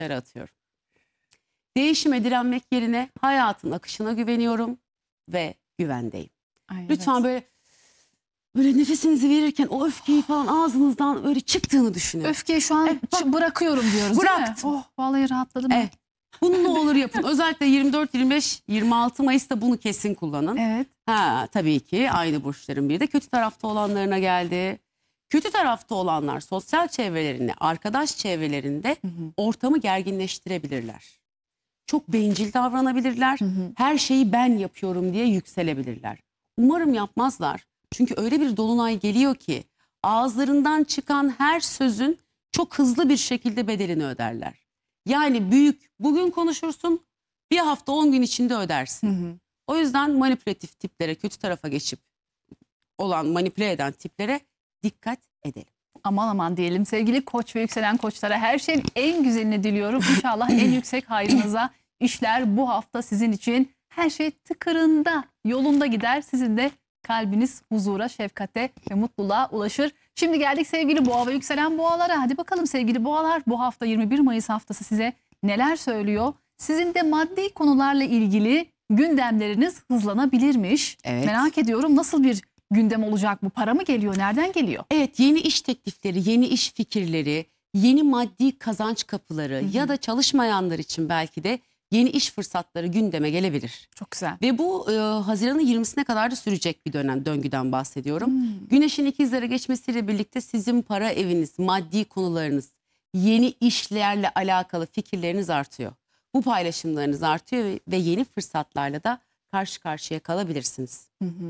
dışarı atıyorum. Değişime direnmek yerine hayatın akışına güveniyorum ve güvendeyim. Ay, Lütfen evet. böyle nefesinizi verirken o öfkeyi falan ağzınızdan böyle çıktığını düşünün. Öfkeyi şu an bırakıyorum diyoruz, değil mi? Bıraktım. Oh, vallahi rahatladım. Evet. Bunu ne olur yapın. Özellikle 24, 25, 26 Mayıs'ta bunu kesin kullanın. Evet. Tabii ki aynı burçların bir de kötü tarafta olanlarına geldi. Kötü tarafta olanlar sosyal çevrelerini, arkadaş çevrelerinde ortamı gerginleştirebilirler. Çok bencil davranabilirler. Her şeyi ben yapıyorum diye yükselebilirler. Umarım yapmazlar. Çünkü öyle bir dolunay geliyor ki ağızlarından çıkan her sözün çok hızlı bir şekilde bedelini öderler. Yani büyük bugün konuşursun, bir hafta 10 gün içinde ödersin. O yüzden manipülatif tiplere, kötü tarafa geçip olan manipüle eden tiplere dikkat edelim. Aman aman diyelim sevgili koç ve yükselen koçlara, her şeyin en güzelini diliyorum. İnşallah en yüksek hayrınıza işler bu hafta sizin için. Her şey tıkırında, yolunda gider. Sizin de kalbiniz huzura, şefkate ve mutluluğa ulaşır. Şimdi geldik sevgili boğa ve yükselen boğalara. Hadi bakalım sevgili boğalar, bu hafta 21 Mayıs haftası size neler söylüyor? Sizin de maddi konularla ilgili gündemleriniz hızlanabilirmiş. Evet. Merak ediyorum, nasıl bir gündem olacak bu? Para mı geliyor? Nereden geliyor? Evet, yeni iş teklifleri, yeni iş fikirleri, yeni maddi kazanç kapıları ya da çalışmayanlar için belki de yeni iş fırsatları gündeme gelebilir. Çok güzel. Ve bu Haziran'ın 20'sine kadar da sürecek bir döngüden bahsediyorum. Güneşin ikizlere geçmesiyle birlikte sizin para eviniz, maddi konularınız, yeni işlerle alakalı fikirleriniz artıyor. Bu paylaşımlarınız artıyor ve yeni fırsatlarla da karşı karşıya kalabilirsiniz.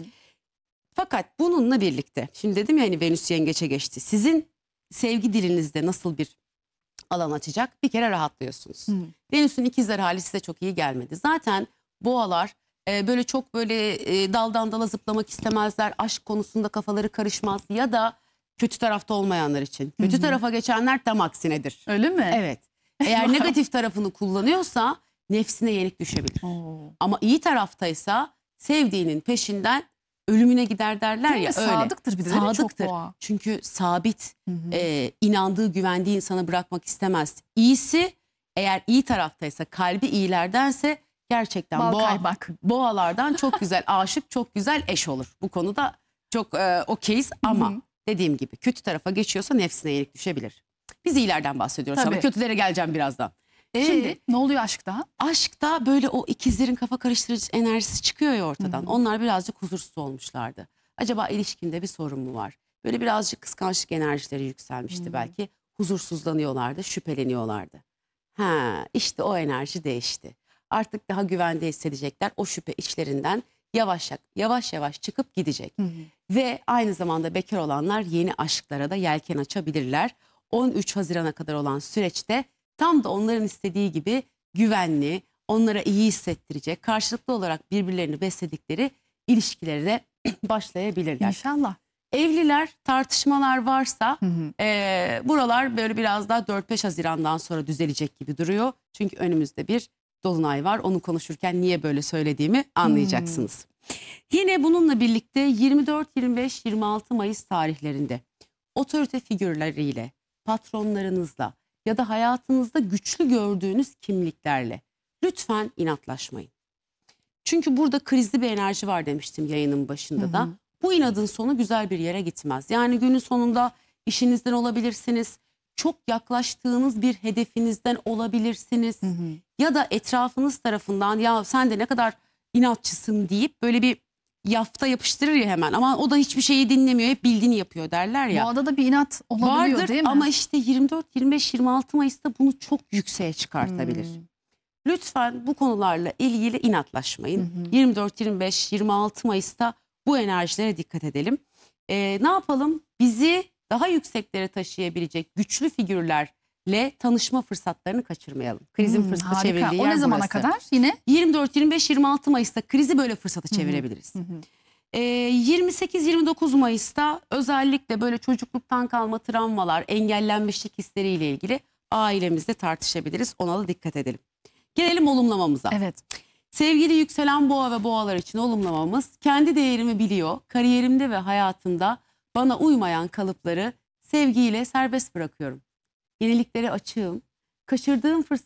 Fakat bununla birlikte, şimdi dedim ya hani Venüs yengeçe geçti. Sizin sevgi dilinizde nasıl bir alan açacak? Bir kere rahatlıyorsunuz. Venüs'ün ikizler hali size çok iyi gelmedi. Zaten boğalar böyle çok daldan dala zıplamak istemezler. Aşk konusunda kafaları karışmaz ya da kötü tarafta olmayanlar için. Kötü tarafa geçenler tam aksinedir. Öyle mi? Evet. Eğer negatif tarafını kullanıyorsa nefsine yenik düşebilir. Ama iyi taraftaysa sevdiğinin peşinden ölümüne gider derler ya, öyle. Sadıktır bir de, değil mi? Çok Sadıktır. boğa. Çünkü sabit, inandığı, güvendiği insanı bırakmak istemez. İyisi, eğer iyi taraftaysa, kalbi iyilerdense gerçekten Bal kaymak. boğalardan çok güzel aşık, çok güzel eş olur. Bu konuda çok okeyiz ama dediğim gibi kötü tarafa geçiyorsa nefsine yenik düşebilir. Biz iyilerden bahsediyoruz ama kötülere geleceğim birazdan. Şimdi ne oluyor aşkta? Aşkta böyle o ikizlerin kafa karıştırıcı enerjisi çıkıyor ya ortadan. Onlar birazcık huzursuz olmuşlardı. Acaba ilişkinde bir sorun mu var? Böyle birazcık kıskançlık enerjileri yükselmişti belki. Huzursuzlanıyorlardı, şüpheleniyorlardı. İşte o enerji değişti. Artık daha güvende hissedecekler. O şüphe içlerinden yavaş yavaş çıkıp gidecek. Ve aynı zamanda bekar olanlar yeni aşklara da yelken açabilirler. 13 Haziran'a kadar olan süreçte tam da onların istediği gibi güvenli, onlara iyi hissettirecek, karşılıklı olarak birbirlerini besledikleri ilişkilere de başlayabilirler. İnşallah. Evliler, tartışmalar varsa buralar böyle biraz daha 4-5 Haziran'dan sonra düzelecek gibi duruyor. Çünkü önümüzde bir dolunay var. Onu konuşurken niye böyle söylediğimi anlayacaksınız. Yine bununla birlikte 24, 25, 26 Mayıs tarihlerinde otorite figürleriyle, patronlarınızla ya da hayatınızda güçlü gördüğünüz kimliklerle lütfen inatlaşmayın. Çünkü burada krizli bir enerji var demiştim yayının başında da. Bu inadın sonu güzel bir yere gitmez. Yani günün sonunda işinizden olabilirsiniz. Çok yaklaştığınız bir hedefinizden olabilirsiniz. Ya da etrafınız tarafından ya sen de ne kadar inatçısın deyip böyle bir yafta yapıştırır ya hemen. Ama o da hiçbir şeyi dinlemiyor, hep bildiğini yapıyor derler ya. Boğada da bir inat olabiliyor, vardır, değil mi? ama işte 24, 25, 26 Mayıs'ta bunu çok yükseğe çıkartabilir. Lütfen bu konularla ilgili inatlaşmayın. 24, 25, 26 Mayıs'ta bu enerjilere dikkat edelim. Ne yapalım? Bizi daha yükseklere taşıyabilecek güçlü figürlerle tanışma fırsatlarını kaçırmayalım. Krizin fırsata çevrildiği O yer ne zamana burası. kadar yine? 24, 25, 26 Mayıs'ta krizi böyle fırsata çevirebiliriz. 28-29 Mayıs'ta özellikle böyle çocukluktan kalma travmalar, engellenmişlik hisleriyle ilgili ailemizde tartışabiliriz. Ona da dikkat edelim. Gelelim olumlamamıza. Evet. Sevgili yükselen boğa ve boğalar için olumlamamız, kendi değerimi biliyor, kariyerimde ve hayatımda bana uymayan kalıpları sevgiyle serbest bırakıyorum. Yeniliklere açığım, kaçırdığım fırsatları